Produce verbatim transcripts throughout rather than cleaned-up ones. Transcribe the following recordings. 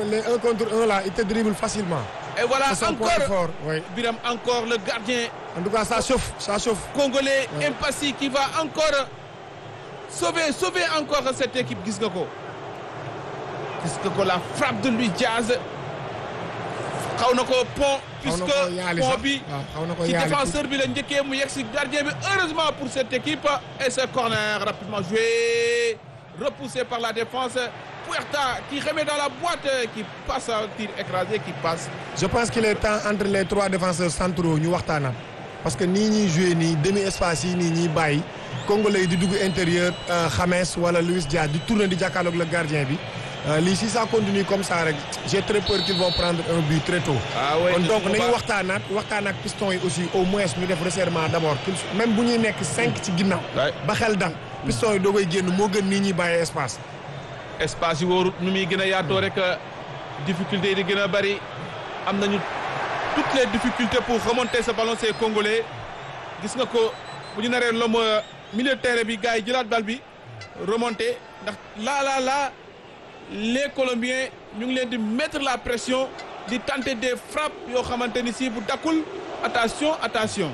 les un contre un là, il te dribble facilement. Et voilà encore fort, oui. Biram, encore le gardien. En tout cas, ça chauffe, ça chauffe. Congolais, ouais. Mpassi qui va encore sauver, sauver encore cette équipe. Gis nga ko. Gis nga ko la frappe de Luis Diaz. xaw na ko pont. puisque pont bi ci défenseur bi la njëkkee mu yegg si gardien bi. Heureusement pour cette équipe. Et ce corner rapidement joué. Repoussé par la défense. Puerta qui remet dans la boîte, qui passe un tir écrasé, qui passe. Je pense qu'il est temps entre les trois défenseurs centraux ñu waxtaanam parce que nii ñuy joué nii demi espace yi nii ñuy bàyyi Congolais yi di dugg intérieur James wala Luis Diaz di tourner di jàkkaarloog le gardien bi lii si ça continue comme ça rek j'ai très peur qu'ils vont prendre un but très tôt. ah oui kon donc nañu waxtaanaat waxtaan ak piston yi aussi au moins ñu def resserrement d'abord même bu ñuy nekk cinq ci ginnaaw. ba xel dal piston yi doo koy génn moo gën nii ñuy bàyyee espace. espace yi wóorut nu muy gën a yaatoo rek difficulté yi di gën a bëri am nañu toutes les difficultés pour remonter ce ballon ces Congolais gis nga ko bu ñu naree lom milieu de terrain bi gars yi jëlaat bal bi remonter ndax là là là les Colombiens ñu ngi leen di mettre la pression di tenter des frappes yoo xamante ni si bu dakkul attention attention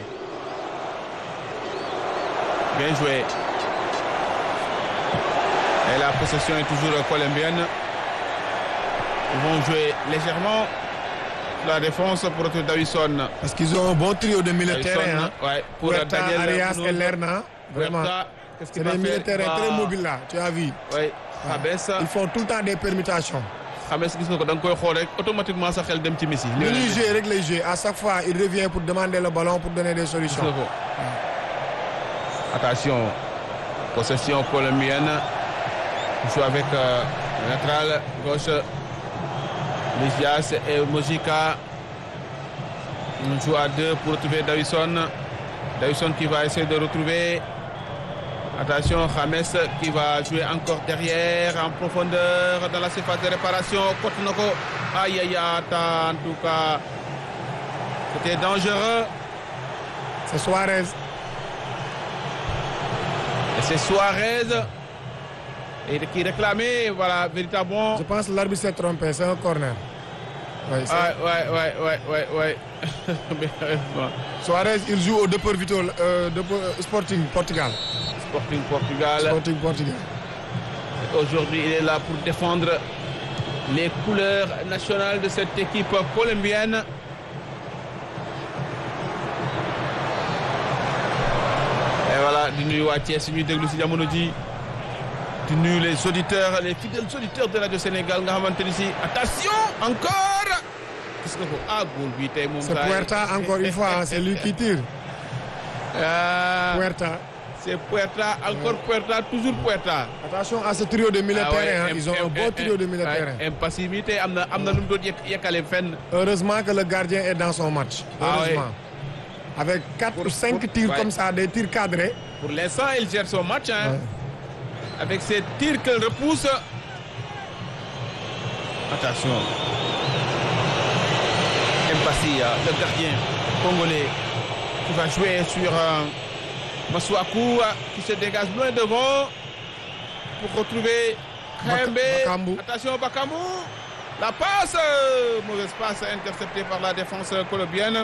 bien joué. Et la possession est toujours colombienne. Ils vont jouer légèrement la défense pour retrouver Davison. Parce qu'ils ont un bon trio de milieu de terrain. Hein. Ouais, pour Puerta, Daniel Arias et Lerna. Vraiment. C'est des milieux de terrain très mobiles là, tu as vu. Oui. Ah. Ils font tout le temps des permutations. James gis nga ko da nga koy xool rek automatiquement sa xel dem ci Messi. Li ñuy jouer rek lay jouer à chaque fois il revient pour demander le ballon pour donner des solutions. Attention. Possession colombienne. On joue avec euh, le latéral gauche Luis Diaz et Mojica. On joue à deux pour retrouver Davison. Davison qui va essayer de retrouver. Attention, James qui va jouer encore derrière en profondeur dans la surface de réparation. Kotonoko. Aïe aïe aïe, en tout cas. C'était dangereux. C'est Suarez. Et c'est Suarez. Et qui réclamait, voilà, véritablement. Je pense que l'arbitre s'est trompé, c'est un corner. Oui, ouais, ouais, ouais, ouais, ouais, ouais. Suarez, il joue au Depor Vitor, euh, Depor, Sporting Portugal. Sporting Portugal. Sporting Portugal. Aujourd'hui, il est là pour défendre les couleurs nationales de cette équipe colombienne. Et voilà, di nuyu waa Thiès ñuy déglu ci jamono ji. di nuyu les auditeurs les fidèles auditeurs de Radio Sénégal nga xamante ni si attention encore gis nga ko ah góol bi tey moom. C'est Puerta encore une fois, c'est lui qui tire. Ah, Puerta. c'est Puerta encore Puerta toujours Puerta. Attention à ce trio de milieu de terrain, hein. Ils ont un bon trio de milieu de terrain. Impassible bi tey am na am na lu mu doon yekkale fenn. Heureusement que le gardien est dans son match. Heureusement. Avec quatre ou cinq tirs comme ça, des tirs cadrés. Pour l'instant, il gère son match, hein. Ouais. Avec ses tirs qu'elle repousse. Attention. Mpassi, le gardien congolais, qui va jouer sur euh, Masuaku, qui se dégage loin devant pour retrouver Kembe. Attention, Bakambu. La passe. Mauvaise passe interceptée par la défense colombienne.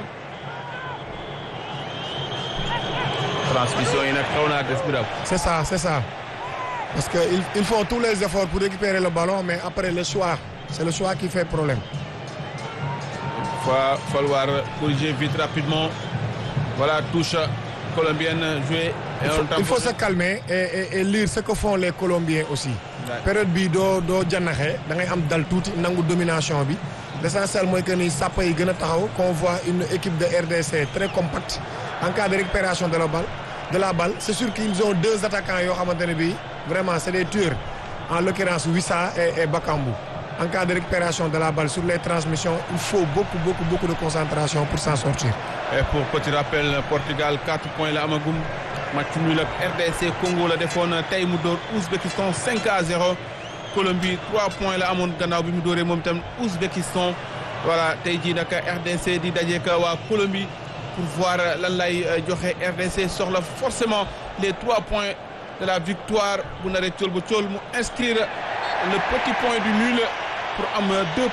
Transmission inaccroyable. C'est ça, c'est ça. Parce qu'ils ils font tous les efforts pour récupérer le ballon, mais après le choix, c'est le choix qui fait problème. Il va falloir corriger vite, rapidement. Voilà, touche colombienne jouée. Il faut, il faut se calmer et, et, et lire ce que font les Colombiens aussi. Ouais. Période bi doo doo janaxe da ngay am dal tuuti nangu domination bi. L'essentiel mooy que ni sàpp yi gën a taxaw qu'on voit une équipe de R D C très compacte en cas de récupération de la balle. De la balle, c'est sûr qu'ils ont deux attaquants yoo xamante ne bii vraiment c'est des tueurs. En l'occurrence Wissa et, et Bakambu. En cas de récupération de la balle sur les transmissions, il faut beaucoup beaucoup beaucoup de concentration pour s'en sortir. Et pour petit rappel, Portugal quatre points la amagum. Match nul ak R D C Congo la defoon tey mu door Ouzbékistan cinq à zéro. Colombie trois points la amoon gannaaw bi mu dooree moom itam Ouzbékistan. Voilà tey jii nag R D C di dajeek waa Colombie pour voir lan lay joxe. R D C soxla forcément les trois points de la victoire bu naree cool ba cool mu inscrire le petit point du nul pour am deux